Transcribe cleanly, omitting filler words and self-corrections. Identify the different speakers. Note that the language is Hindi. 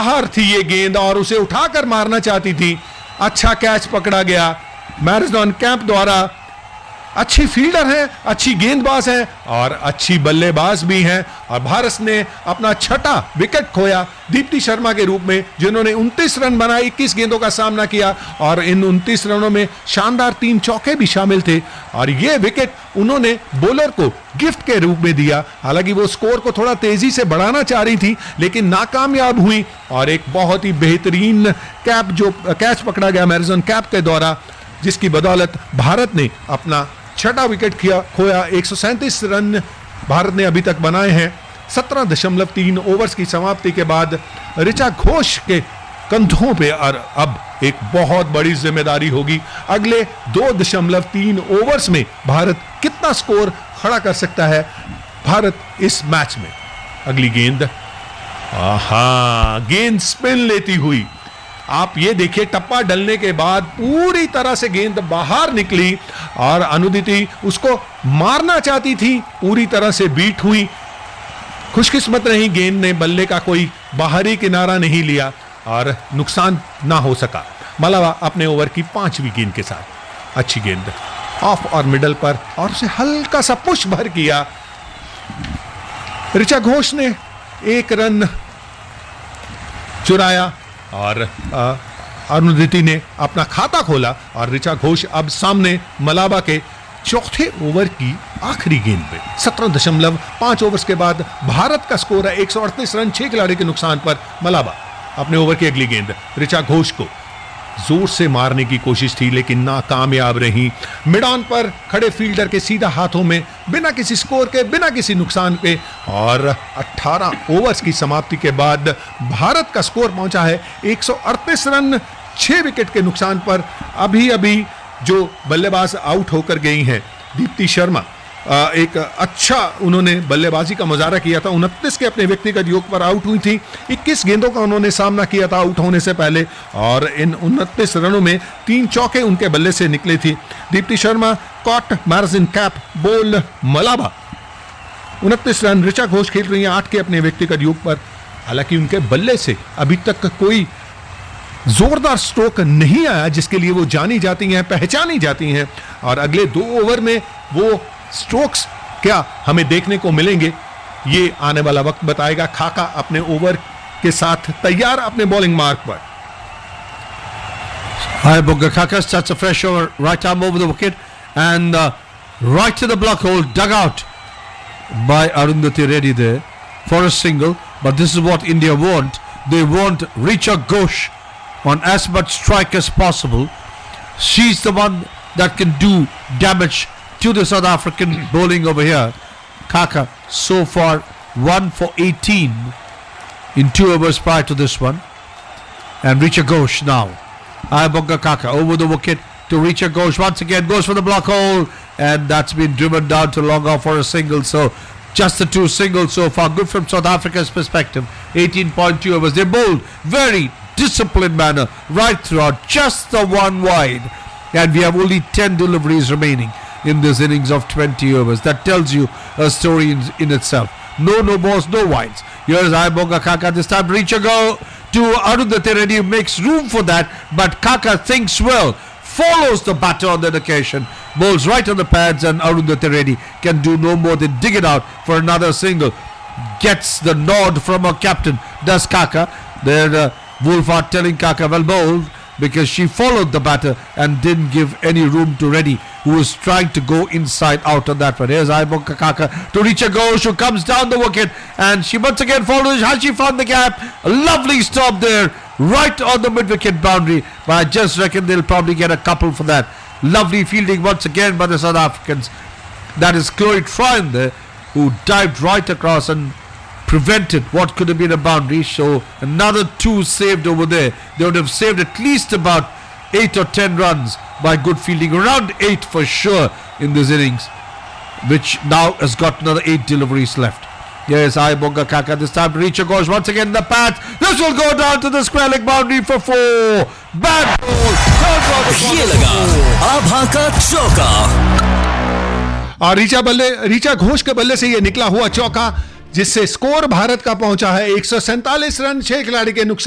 Speaker 1: बाहर थी ये गेंद और उसे उठाकर मारना चाहती थी। अच्छा कैच पकड़ा गया मैरिजन कैंप द्वारा। अच्छी फील्डर है, अच्छी गेंदबाज है और अच्छी बल्लेबाज भी हैं। और भारत ने अपना छठा विकेट खोया दीप्ति शर्मा के रूप में, जिन्होंने 29 रन बनाए, 21 गेंदों का सामना किया और इन 29 रनों में शानदार 3 चौके भी शामिल थे। और यह विकेट उन्होंने बॉलर को गिफ्ट के रूप में दिया। हालांकि वो स्कोर को थोड़ा तेजी से बढ़ाना चाह रही थी लेकिन नाकामयाब हुई और एक बहुत ही बेहतरीन कैच पकड़ा गया मैरिजन कैंप के द्वारा, जिसकी बदौलत भारत ने अपना छठा विकेट खोया। 137 रन भारत ने अभी तक बनाए हैं 17.3 ओवर्स की समाप्ति के बाद। ऋचा घोष के कंधों पे और अब एक बहुत बड़ी जिम्मेदारी होगी। अगले 2.3 ओवर्स में भारत कितना स्कोर खड़ा कर सकता है भारत इस मैच में। अगली गेंद, गेंद स्पिन लेती हुई, आप ये देखिए टप्पा डलने के बाद पूरी तरह से गेंद बाहर निकली और अनुदिति उसको मारना चाहती थी, पूरी तरह से बीट हुई। खुशकिस्मत रही, गेंद ने बल्ले का कोई बाहरी किनारा नहीं लिया और नुकसान ना हो सका। मलावा अपने ओवर की 5वीं गेंद के साथ अच्छी गेंद ऑफ और मिडल पर और उसे हल्का सा पुश भर किया। ऋचा घोष ने 1 रन चुराया और अनुदिति ने अपना खाता खोला और ऋचा घोष अब सामने मलाबा के चौथे ओवर की आखिरी गेंद पे। 17.5 ओवर्स के बाद भारत का स्कोर है 138 रन 6 खिलाड़ी के नुकसान पर। मलाबा अपने ओवर की अगली गेंद, ऋचा घोष को जोर से मारने की कोशिश थी लेकिन नाकामयाब रही। मिड ऑन पर खड़े फील्डर के सीधा हाथों में बिना किसी स्कोर के, बिना किसी नुकसान के। और 18 ओवर्स की समाप्ति के बाद भारत का स्कोर पहुंचा है 138 रन 6 विकेट के नुकसान पर। अभी अभी जो बल्लेबाज आउट होकर गई हैं दीप्ति शर्मा, एक अच्छा उन्होंने बल्लेबाजी का मुजाहरा किया था। 29 के अपने व्यक्तिगत योग पर आउट हुई थी। 21 गेंदों का उन्होंने सामना किया था आउट होने से पहले और इन 29 रनों में 3 चौके उनके बल्ले से निकले थी। Deepti Sharma cot मैरिजन cap bold मलाबा 29 run. Richa Ghosh खेल रही हैं 8 के अपने व्यक्तिगत योग पर। हालांकि उनके बल्ले से अभी तक कोई जोरदार स्ट्रोक नहीं आया जिसके लिए वो जानी जाती हैं, पहचानी जाती हैं। और अगले 2 ओवर में वो स्ट्रोक्स क्या हमें देखने को मिलेंगे ये आने वाला वक्त बताएगा। खाका अपने ओवर के साथ तैयार अपने बॉलिंग मार्क पर।
Speaker 2: Bugga Kaka starts a fresh over, right arm over the wicket and right to the block hole, dug out by Arundhati Reddy there for a single. But this is what India want. They want Richa Ghosh on as much strike as possible. She's the one that can do damage to the South African bowling over here. Kaka so far 1 for 18 in 2 overs prior to this one. And Richa Ghosh now. Bugga Kaka over the wicket to Richa Ghosh. Once again goes for the block hole and that's been driven down to long off for a single. So just the 2 singles so far. Good from South Africa's perspective. 18.2 overs. They bowled very disciplined manner right throughout. Just the 1 wide. And we have only 10 deliveries remaining in this innings of 20 overs. That tells you a story in itself. No balls, no wides. Here's Bugga Kaka. This time Richa go to Arundhati Reddy, makes room for that, but Kaka thinks well, follows the batter on that occasion, bowls right on the pads, and Arundhati Reddy can do no more than dig it out for another single. Gets the nod from her captain, does Kaka. There Wolfhard telling Kaka, well bowled, because she followed the batter and didn't give any room to Reddy, who was trying to go inside out on that one. Here's Bugga Kaka to Richa Ghosh, who comes down the wicket, and she once again follows. Has she found the gap? A lovely stop there, right on the mid-wicket boundary. But I just reckon they'll probably get a couple for that. Lovely fielding once again by the South Africans. That is Chloe Tryon there, who dived right across and prevented what could have been a boundary. So another 2 saved over there. They would have saved at least about 8 or 10 runs by good fielding. Around 8 for sure in this innings, which now has got another 8 deliveries left. Yes, Bugga Kaka. This time Richa Ghosh once again in the path. This will go down to the square leg boundary for 4. Bad ball.
Speaker 3: ये लगा आभा का चौका
Speaker 1: और ऋचा घोष के बल्ले से ये निकला हुआ चौका, जिससे स्कोर भारत का पहुंचा है 147 रन 6 खिलाड़ी के नुकसान।